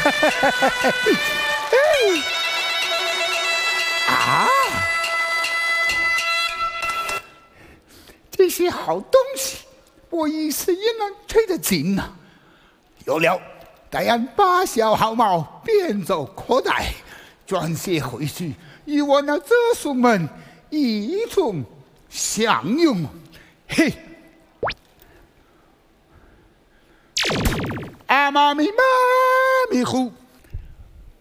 啊，这些好东西，我一时也能吹得进啊。有了，待俺把小号毛变奏扩带，转写回去，与我那哲叔们一同享用。嘿，阿妈咪妈咪呼。